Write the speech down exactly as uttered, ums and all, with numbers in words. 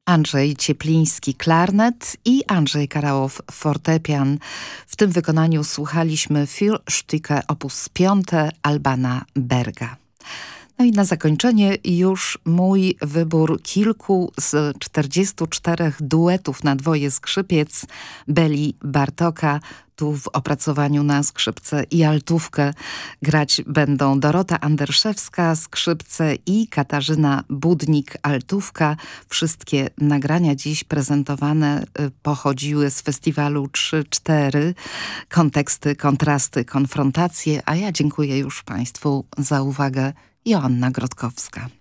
Andrzej Ciepliński klarnet i Andrzej Karałow fortepian. W tym wykonaniu słuchaliśmy Fürstücke opus pięć Albana Berga. No i na zakończenie już mój wybór kilku z czterdziestu czterech duetów na dwoje skrzypiec Beli Bartoka. Tu w opracowaniu na skrzypce i altówkę grać będą Dorota Anderszewska, skrzypce i Katarzyna Budnik, altówka. Wszystkie nagrania dziś prezentowane pochodziły z festiwalu trzy cztery. Konteksty, kontrasty, konfrontacje. A ja dziękuję już Państwu za uwagę. Joanna Grotkowska.